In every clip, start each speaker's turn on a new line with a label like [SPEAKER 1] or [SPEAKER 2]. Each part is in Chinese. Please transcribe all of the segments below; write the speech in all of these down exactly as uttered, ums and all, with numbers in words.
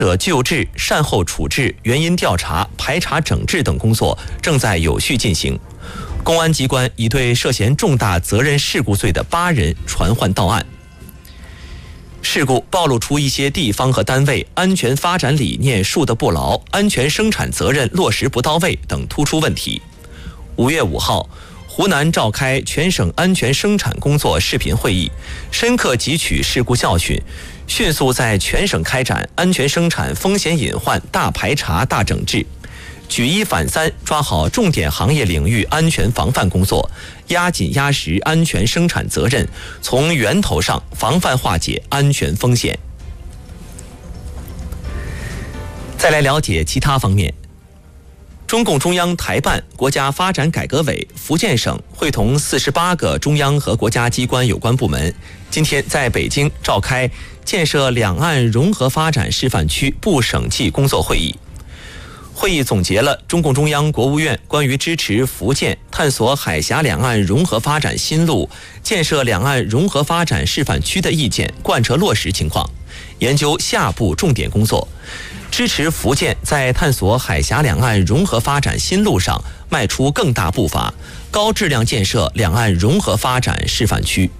[SPEAKER 1] 者救治、善后处置、原因调查、排查整治等工作正在有序进行。公安机关已对涉嫌重大责任事故罪的八人传唤到案。事故暴露出一些地方和单位安全发展理念树得不牢、安全生产责任落实不到位等突出问题。五月五号，湖南召开全省安全生产工作视频会议，深刻汲取事故教训，迅速在全省开展安全生产风险隐患大排查大整治，举一反三，抓好重点行业领域安全防范工作，压紧压实安全生产责任，从源头上防范化解安全风险。再来了解其他方面。中共中央台办、国家发展改革委、福建省会同四十八个中央和国家机关有关部门，今天在北京召开建设两岸融合发展示范区部省级工作会议。会议总结了中共中央、国务院关于支持福建探索海峡两岸融合发展新路、建设两岸融合发展示范区的意见贯彻落实情况，研究下步重点工作，支持福建在探索海峡两岸融合发展新路上迈出更大步伐，高质量建设两岸融合发展示范区。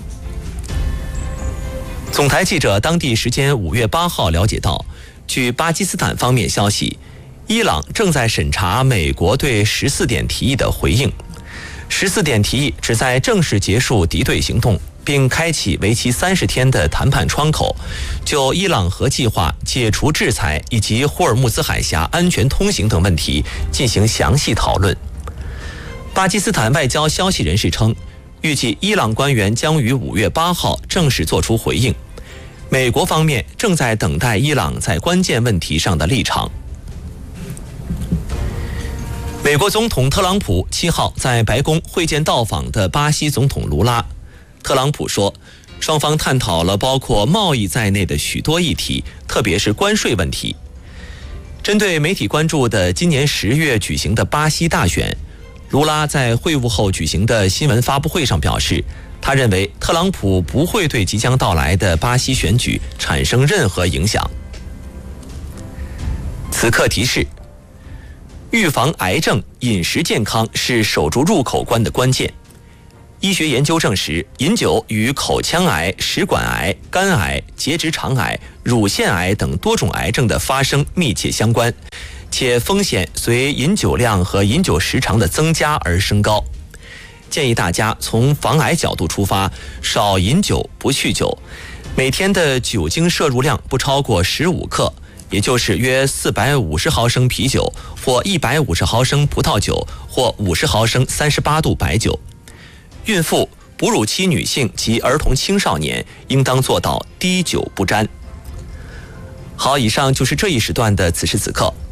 [SPEAKER 1] 总台记者当地时间五月八号了解到，据巴基斯坦方面消息，伊朗正在审查美国对十四点提议的回应。十四点提议旨在正式结束敌对行动，并开启为期三十天的谈判窗口，就伊朗核计划、解除制裁以及霍尔木兹海峡安全通行等问题进行详细讨论。巴基斯坦外交消息人士称，预计伊朗官员将于五月八号正式作出回应。美国方面正在等待伊朗在关键问题上的立场。美国总统特朗普七号在白宫会见到访的巴西总统卢拉。特朗普说，双方探讨了包括贸易在内的许多议题，特别是关税问题。针对媒体关注的今年十月举行的巴西大选，卢拉在会晤后举行的新闻发布会上表示，他认为特朗普不会对即将到来的巴西选举产生任何影响。此刻提示：预防癌症，饮食健康是守住入口关的关键。医学研究证实，饮酒与口腔癌、食管癌、肝癌、结直肠癌、乳腺癌等多种癌症的发生密切相关，且风险随饮酒量和饮酒时长的增加而升高。建议大家从防癌角度出发，少饮酒不酗酒，每天的酒精摄入量不超过十五克，也就是约四百五十毫升啤酒或一百五十毫升葡萄酒或五十毫升三十八度白酒。孕妇、哺乳期女性及儿童青少年应当做到滴酒不沾。好，以上就是这一时段的此时此刻。